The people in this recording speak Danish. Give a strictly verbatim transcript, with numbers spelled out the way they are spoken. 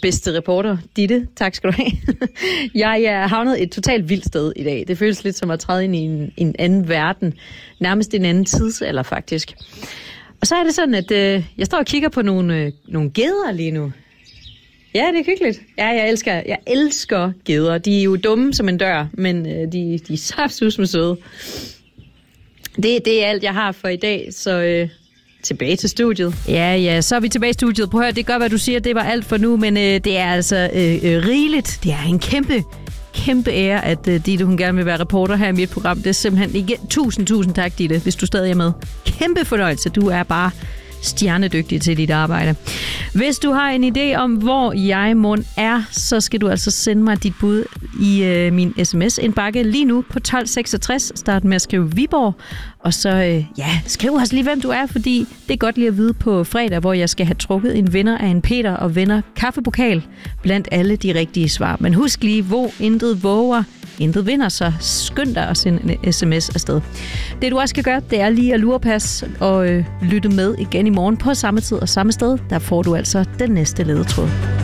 bedste reporter, Ditte. Tak skal du have. Jeg er havnet et totalt vildt sted i dag. Det føles lidt som at træde ind i en, en anden verden. Nærmest en anden tidsalder, faktisk. Og så er det sådan, at øh, jeg står og kigger på nogle, øh, nogle geder lige nu. Ja, det er hyggeligt. Ja, jeg elsker, jeg elsker geder. De er jo dumme som en dør, men øh, de, de er saftsus med søde. Det, det er alt, jeg har for i dag, så øh, tilbage til studiet. Ja, ja, så er vi tilbage i studiet. Prøv at høre, det gør, hvad du siger, det var alt for nu, men øh, det er altså øh, øh, rigeligt. Det er en kæmpe, kæmpe ære, at øh, Ditte, hun gerne vil være reporter her i mit program. Det er simpelthen igen, tusind, tusind tak, Ditte, hvis du stadig er med. Kæmpe fornøjelse, du er bare stjernedygtig til dit arbejde. Hvis du har en idé om, hvor jeg mon er, så skal du altså sende mig dit bud i øh, min sms-indbakke lige nu på tolv seksogtres. Start med at skrive Viborg, og så øh, ja, skriv også lige, hvem du er, fordi det er godt lige at vide på fredag, hvor jeg skal have trukket en vinder af en Peter og venner kaffepokal blandt alle de rigtige svar. Men husk lige, hvor intet våger, intet vinder, så skynd dig at sende en sms afsted. Det du også skal gøre, det er lige at lurepasse og øh, lytte med igen i morgen på samme tid og samme sted. Der får du altså den næste ledetråd.